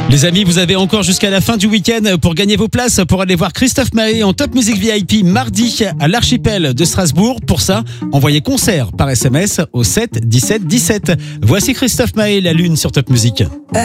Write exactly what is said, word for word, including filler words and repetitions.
Les amis, vous avez encore jusqu'à la fin du week-end pour gagner vos places pour aller voir Christophe Maé en Top Music V I P mardi à l'Archipel de Strasbourg. Pour ça, envoyez concert par S M S au sept dix-sept dix-sept. Voici Christophe Maé, La Lune sur Top Music.